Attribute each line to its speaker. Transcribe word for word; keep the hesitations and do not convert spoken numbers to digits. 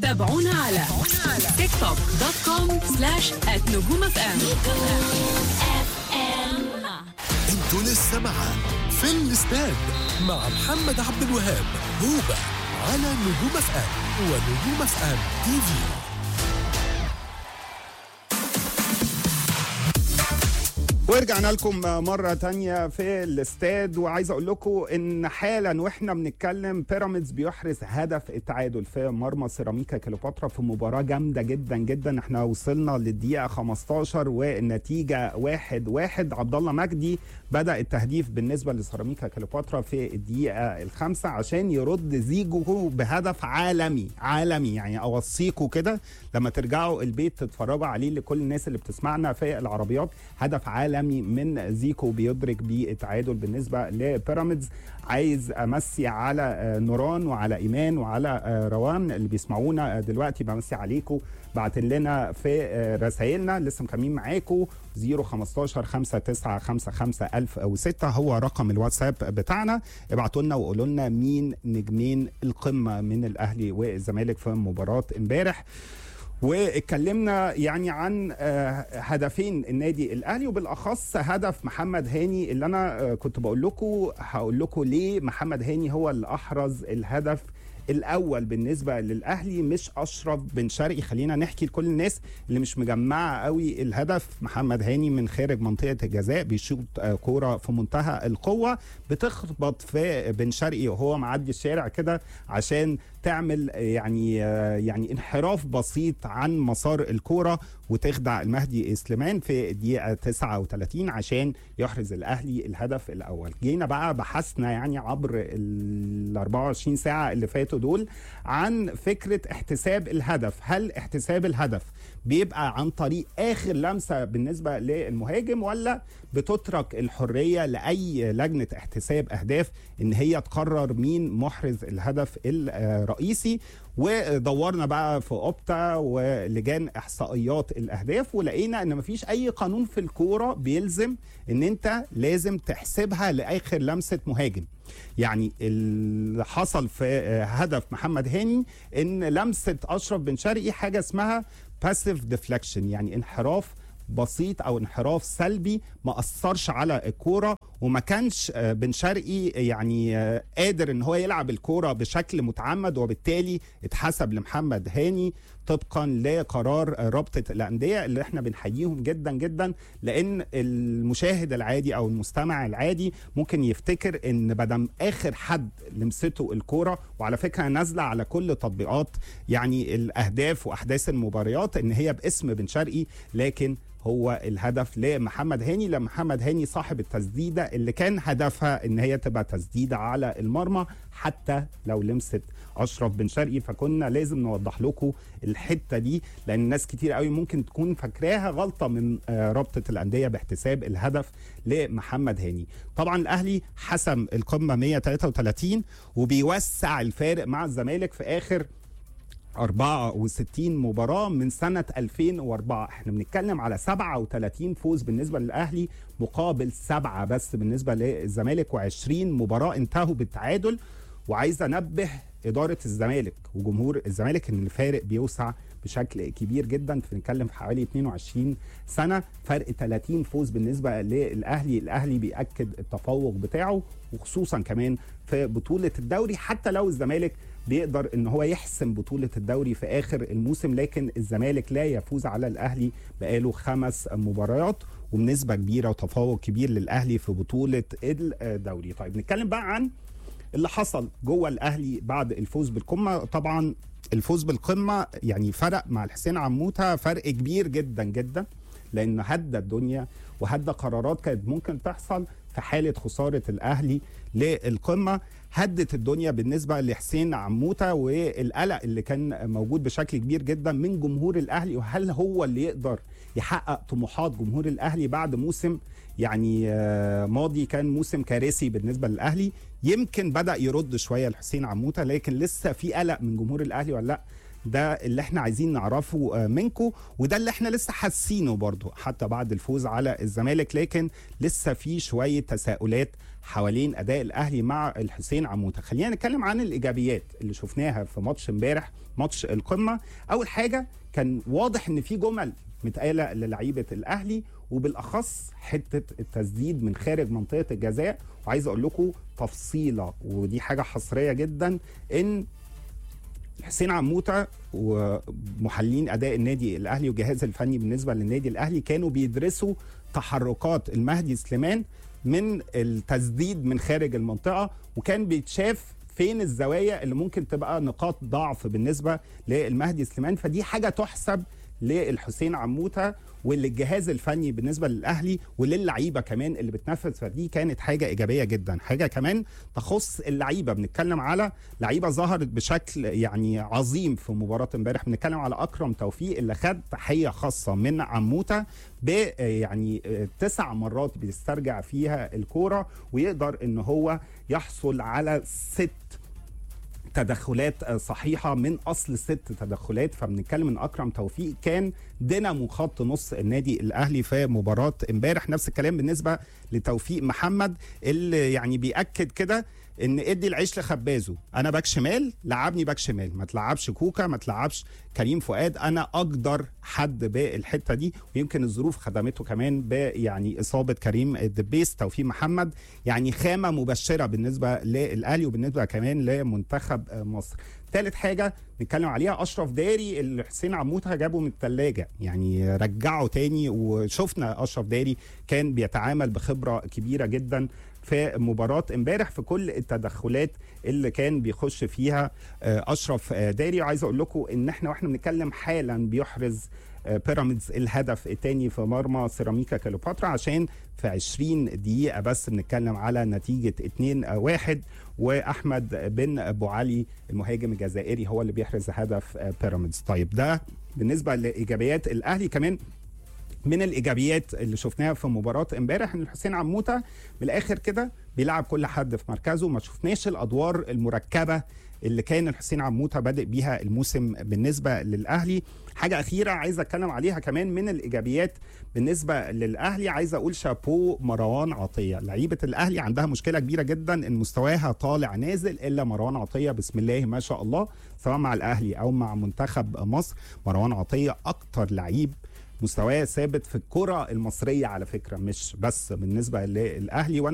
Speaker 1: تابعونا على تيك توك دوت كوم سلاش نجوم اف ام.
Speaker 2: انتوا لسه معاه في الاستاد مع محمد عبد الوهاب هوبا على نجوم اف ام ونجوم اف ام تي في.
Speaker 3: ورجعنا لكم مرة تانية في الاستاد، وعايز اقول لكم ان حالا واحنا بنتكلم بيراميدز بيحرز هدف التعادل في مرمى سيراميكا كليوباترا في مباراة جامدة جدا جدا. احنا وصلنا للدقيقة خمستاشر والنتيجة واحد واحد. عبد الله مجدي بدأ التهديف بالنسبة لسيراميكا كليوباترا في الدقيقة الخامسة عشان يرد زيجو بهدف عالمي عالمي. يعني اوصيكم كده لما ترجعوا البيت تتفرجوا عليه، لكل الناس اللي بتسمعنا في العربيات، هدف عالمي من زيكو بيدرك بالتعادل بالنسبه لبيراميدز. عايز امسي على نوران وعلى ايمان وعلى روان اللي بيسمعونا دلوقتي، بمسي عليكم. بعت لنا في رسائلنا لسه مكملين معاكم صفر خمستاشر خمسة تسعة خمسة خمسة ألف أو ستة هو رقم الواتساب بتاعنا. ابعتوا لنا وقولوا لنا مين نجمين القمه من الاهلي والزمالك في مباراه امبارح. واتكلمنا يعني عن هدفين النادي الاهلي، وبالاخص هدف محمد هاني اللي انا كنت بقول لكم هقول لكم ليه محمد هاني هو اللي احرز الهدف الاول بالنسبه للاهلي مش اشرف بن شرقي. خلينا نحكي لكل الناس اللي مش مجمعه قوي الهدف. محمد هاني من خارج منطقه الجزاء بيشوط كوره في منتهى القوه بتخبط في بن شرقي وهو معدي الشارع كده عشان تعمل يعني يعني انحراف بسيط عن مسار الكوره وتخدع المهدي سليمان في الدقيقه تسعة وثلاثين عشان يحرز الاهلي الهدف الاول. جينا بقى بحثنا يعني عبر ال أربعة وعشرين ساعه اللي فاتوا دول عن فكره احتساب الهدف. هل احتساب الهدف بيبقى عن طريق اخر لمسه بالنسبه للمهاجم، ولا بتترك الحريه لاي لجنه احتساب اهداف ان هي تقرر مين محرز الهدف الرئيسي؟ ودورنا بقى في اوبتا ولجان احصائيات الاهداف، ولقينا ان مفيش اي قانون في الكوره بيلزم ان انت لازم تحسبها لاخر لمسه مهاجم. يعني اللي حصل في هدف محمد هاني ان لمسه اشرف بن شرقي حاجه اسمها باسيف ديفليكشن، يعني انحراف بسيط او انحراف سلبي ما اثرش على الكوره، وما كانش بن شرقي يعني قادر ان هو يلعب الكوره بشكل متعمد، وبالتالي اتحسب لمحمد هاني طبقا لقرار رابطه الانديه اللي احنا بنحييهم جدا جدا. لان المشاهد العادي او المستمع العادي ممكن يفتكر ان بدم اخر حد لمسته الكوره، وعلى فكره نازله على كل تطبيقات يعني الاهداف واحداث المباريات ان هي باسم بن شرقي، لكن هو الهدف لمحمد هاني. لمحمد هاني صاحب التسديده اللي كان هدفها ان هي تبقى تسديده على المرمى حتى لو لمست اشرف بن شرقي. فكنا لازم نوضح لكم الحته دي لان ناس كتير قوي ممكن تكون فاكراها غلطه من رابطه الانديه باحتساب الهدف لمحمد هاني. طبعا الاهلي حسم القمه مية وتلاتة وتلاتين وبيوسع الفارق مع الزمالك في اخر أربعة وستين مباراة من سنة ألفين وأربعة. احنا بنتكلم على سبعة وثلاثين فوز بالنسبة للأهلي مقابل سبعة بس بالنسبة للزمالك، وعشرين مباراة انتهوا بالتعادل. وعايز انبه إدارة الزمالك وجمهور الزمالك ان الفارق بيوسع بشكل كبير جدا. بنتكلم في حوالي اتنين وعشرين سنة، فرق ثلاثين فوز بالنسبة للأهلي. الأهلي بيأكد التفوق بتاعه وخصوصا كمان في بطولة الدوري، حتى لو الزمالك بيقدر ان هو يحسم بطولة الدوري في اخر الموسم، لكن الزمالك لا يفوز على الاهلي بقاله خمس مباريات وبنسبة كبيرة وتفوق كبير للاهلي في بطولة الدوري. طيب نتكلم بقى عن اللي حصل جوه الاهلي بعد الفوز بالقمة. طبعا الفوز بالقمة يعني فرق مع الحسين عموتة فرق كبير جدا جدا، لانه هدى الدنيا وهدى قرارات كانت ممكن تحصل في حالة خسارة الاهلي للقمة. هدت الدنيا بالنسبة لحسين عموتة والقلق اللي كان موجود بشكل كبير جدا من جمهور الأهلي، وهل هو اللي يقدر يحقق طموحات جمهور الأهلي بعد موسم يعني ماضي كان موسم كارثي بالنسبة للأهلي. يمكن بدأ يرد شوية لحسين عموتة، لكن لسه في قلق من جمهور الأهلي ولا لا. ده اللي احنا عايزين نعرفه منكم، وده اللي احنا لسه حاسينه برضو حتى بعد الفوز على الزمالك، لكن لسه في شويه تساؤلات حوالين اداء الاهلي مع الحسين عموته. خلينا نتكلم عن الايجابيات اللي شفناها في ماتش امبارح، ماتش القمه. اول حاجه كان واضح ان في جمل متقاله للعيبه الاهلي، وبالاخص حته التسديد من خارج منطقه الجزاء. وعايز اقول لكم تفصيله، ودي حاجه حصريه جدا، ان حسين عموته ومحللين اداء النادي الاهلي والجهاز الفني بالنسبه للنادي الاهلي كانوا بيدرسوا تحركات المهدي سليمان من التسديد من خارج المنطقه، وكان بيتشاف فين الزوايا اللي ممكن تبقى نقاط ضعف بالنسبه للمهدي سليمان. فدي حاجه تحسب للحسين عموته وللجهاز الفني بالنسبه للاهلي وللعيبه كمان اللي بتنفذ. فدي كانت حاجه ايجابيه جدا. حاجه كمان تخص اللعيبه، بنتكلم على لعيبه ظهرت بشكل يعني عظيم في مباراه امبارح. بنتكلم على اكرم توفيق اللي خد تحيه خاصه من عموته ب يعني تسع مرات بيسترجع فيها الكوره، ويقدر ان هو يحصل على ست تدخلات صحيحة من أصل ست تدخلات. فبنتكلم ان أكرم توفيق كان دينامو خط نص النادي الأهلي في مباراة امبارح. نفس الكلام بالنسبة لتوفيق محمد اللي يعني بيأكد كده ان ادي العيش لخبازه، انا باك شمال لعبني باك شمال، ما تلعبش كوكا، ما تلعبش كريم فؤاد، انا اقدر حد بالحته دي. ويمكن الظروف خدمته كمان ب يعني اصابه كريم الدبيس. توفيق محمد يعني خامه مبشره بالنسبه للاهلي وبالنسبه كمان لمنتخب مصر. ثالث حاجه نتكلم عليها اشرف داري اللي حسين عموته جابه من الثلاجه، يعني رجعه تاني، وشفنا اشرف داري كان بيتعامل بخبره كبيره جدا في مباراة امبارح في كل التدخلات اللي كان بيخش فيها اشرف داري. وعايز اقول لكم ان احنا واحنا بنتكلم حالا بيحرز بيراميدز الهدف الثاني في مرمى سيراميكا كليوباترا، عشان في عشرين دقيقة بس بنتكلم على نتيجة اتنين واحد، واحمد بن ابو علي المهاجم الجزائري هو اللي بيحرز هدف بيراميدز. طيب ده بالنسبة لايجابيات الاهلي. كمان من الايجابيات اللي شفناها في مباراه امبارح ان الحسين عموته من الاخر كده بيلعب كل حد في مركزه، ما شفناش الادوار المركبه اللي كان الحسين عموته بادئ بيها الموسم بالنسبه للاهلي. حاجه اخيره عايز اتكلم عليها كمان من الايجابيات بالنسبه للاهلي، عايز اقول شابو مروان عطيه. لعيبه الاهلي عندها مشكله كبيره جدا ان مستواها طالع نازل، الا مروان عطيه بسم الله ما شاء الله سواء مع الاهلي او مع منتخب مصر. مروان عطيه اكتر لعيب مستواه ثابت في الكرة المصرية على فكرة، مش بس بالنسبة للأهلي. وأنا